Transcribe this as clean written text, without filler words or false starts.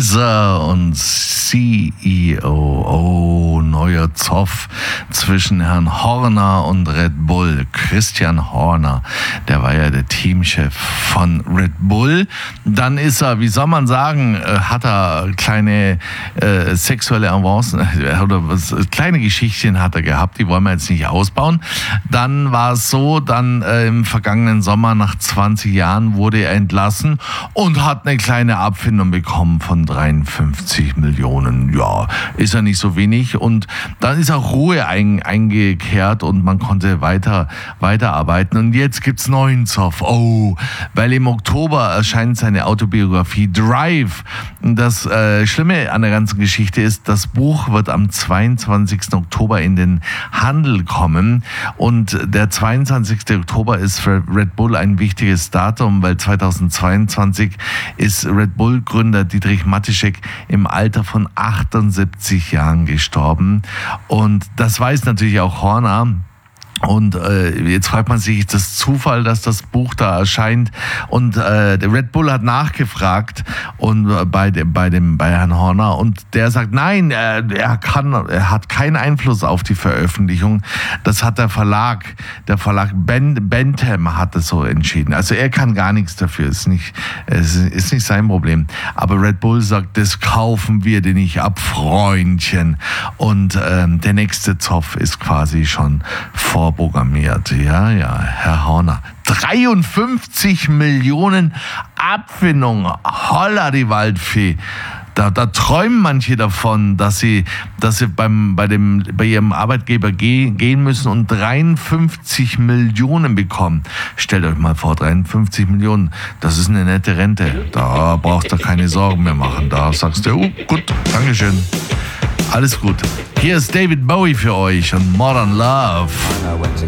Windsor und CEO. Oh, neuer Zoff zwischen Herrn Horner und Red Bull. Christian Horner, der war ja der Teamchef von Red Bull. Dann ist er, wie soll man sagen, hat er kleine sexuelle Avancen oder kleine Geschichtchen hat er gehabt, die wollen wir jetzt nicht ausbauen. Dann war es so, im vergangenen Sommer nach 20 Jahren wurde er entlassen und hat eine kleine Abfindung bekommen von 53 Millionen. Ja, ist ja nicht so wenig. Und dann ist auch Ruhe eingekehrt und man konnte weiterarbeiten. Und jetzt gibt's neuen Zoff. Oh, weil im Oktober erscheint seine Autobiografie Drive. Das Schlimme an der ganzen Geschichte ist, das Buch wird am 22. Oktober in den Handel kommen. Und der 22. Oktober ist für Red Bull ein wichtiges Datum, weil 2022 ist Red Bull-Gründer Dietrich Mateschek im Alter von 78 Jahren gestorben. Und das weiß natürlich auch Horner. Und jetzt fragt man sich, ist das Zufall, dass das Buch da erscheint? Und der Red Bull hat nachgefragt und bei Herrn Horner und der sagt, nein, er hat keinen Einfluss auf die Veröffentlichung. Das hat der Verlag Bentham hat es so entschieden. Also er kann gar nichts dafür, es ist nicht sein Problem. Aber Red Bull sagt, das kaufen wir dir nicht ab, Freundchen. Und der nächste Zoff ist quasi schon vorprogrammiert. Ja, Herr Horner. 53 Millionen Abfindung. Holla die Waldfee. Da träumen manche davon, dass sie bei ihrem Arbeitgeber gehen müssen und 53 Millionen bekommen. Stellt euch mal vor, 53 Millionen, das ist eine nette Rente. Da brauchst du keine Sorgen mehr machen. Da sagst du, gut, Dankeschön. Alles gut. Hier ist David Bowie für euch und Modern Love.